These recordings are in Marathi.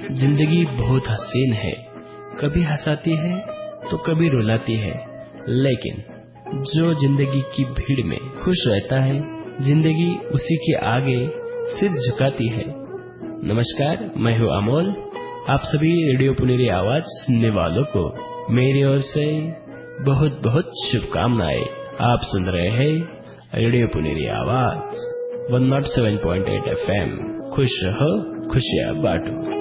जिंदगी बहुत हसीन है, कभी हंसाती है तो कभी रुलाती है, लेकिन जो जिंदगी की भीड़ में खुश रहता है, जिंदगी उसी के आगे सिर झुकाती है। नमस्कार, मैं हूँ अमोल। आप सभी रेडियो पुनेरी आवाज सुनने वालों को मेरी ओर से बहुत बहुत शुभकामनाएं। आप सुन रहे हैं रेडियो पुनेरी आवाज 107.8 FM। खुश रहो, खुशियाँ बांटो।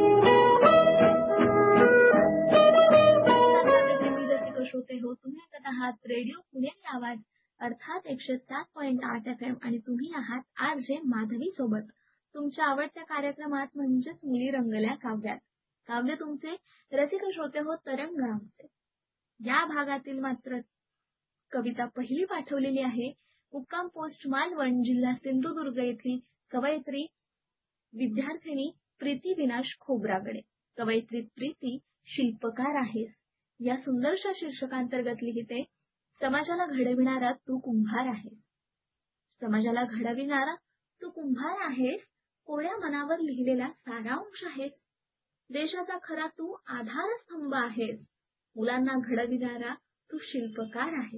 श्रोते हो, तुम्ही ऐकत आहात रेडिओ पुणेरी आवाज अर्थात 107.8 FM आणि तुम्ही आहात आरजे माधवी सोबत तुमच्या आवडत्या कार्यक्रमात म्हणजेच मुली रंगल्या काव्यात। काव्य तुमचे रसिक श्रोते हो तरंगाचे। या भागातील मात्र कविता पहिली पाठवलेली आहे मुक्काम पोस्ट मालवण, जिल्हा सिंधुदुर्ग येथील कवयित्री विद्यार्थिनी प्रीती विनाश खोब्रागडे। कवयित्री प्रीती शिल्पकार आहेस या सुंदरशा शीर्षकांतर्गत लिहिते, समाजाला घडविणारा तू कुंभार आहेस। समाजाला घडविणारा तू कुंभार आहेस, कोऱ्या मनावर लिहिलेला सारांश आहेस। देशाचा खरा तू आधारस्तंभ आहेस, मुलांना घडविणारा तू शिल्पकार आहेस।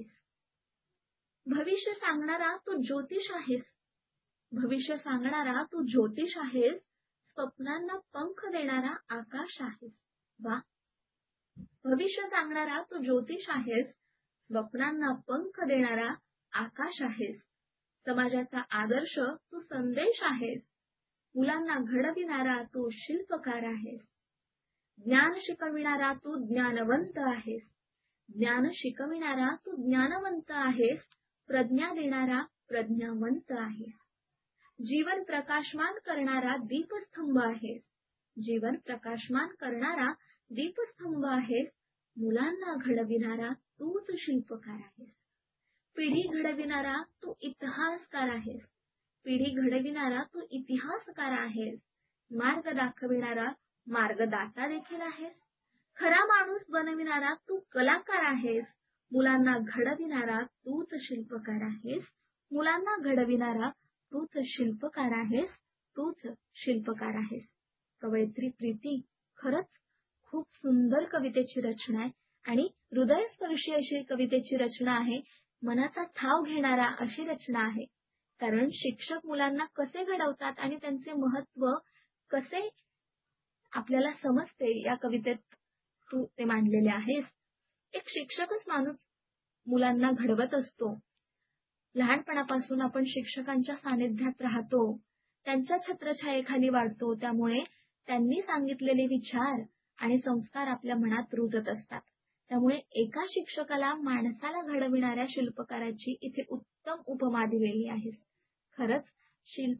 भविष्य सांगणारा तू ज्योतिष आहेस, भविष्य सांगणारा तू ज्योतिष आहेस, स्वप्नांना पंख देणारा आकाश आहेस। वा, भविष्य सांगणारा तू ज्योतिष आहेस, स्वप्नांना पंख देणारा आकाश आहेस। समाजाचा आदर्श तू संदेश आहेस, मुलांना घडविणारा तू शिल्पकार आहेस। ज्ञान शिकविणारा तू ज्ञानवंत आहेस, ज्ञान शिकविणारा तू ज्ञानवंत आहेस, प्रज्ञा देणारा प्रज्ञावंत आहेस। जीवन प्रकाशमान करणारा दीपस्तंभ आहेस, जीवन प्रकाशमान करणारा दीपस्तंभ आहेस, मुलांना घडविणारा तूच शिल्पकार आहेस। पिढी घडविणारा तू इतिहासकार आहेस, पिढी घडविणारा तू इतिहासकार आहेस। मार्ग दाखविणारा मार्गदाता देखील आहेस। खरा माणूस बनविणारा तू कलाकार आहेस, मुलांना घडविणारा तूच शिल्पकार आहेस, मुलांना घडविणारा तूच शिल्पकार आहेस, तूच शिल्पकार आहेस। कवयित्री प्रीती, खरंच खूप सुंदर कवितेची रचना आहे आणि हृदयस्पर्शी अशी कवितेची रचना आहे, मनाचा ठाव घेणारा अशी रचना आहे। कारण शिक्षक मुलांना कसे घडवतात आणि त्यांचे महत्त्व कसे आपल्याला समजते या कवितेत तू ते मांडलेले आहेस। एक शिक्षकच माणूस मुलांना घडवत असतो। लहानपणापासून आपण शिक्षकांच्या सानिध्यात राहतो, त्यांच्या छत्रछायेखाली वाढतो, त्यामुळे त्यांनी सांगितलेले विचार आणि संस्कार आपल्या मनात रुजत असतात। त्यामुळे एका शिक्षकाला माणसाला घडविणाऱ्या शिल्पकाराची इथे उत्तम उपमा दिलेली आहे। खरंच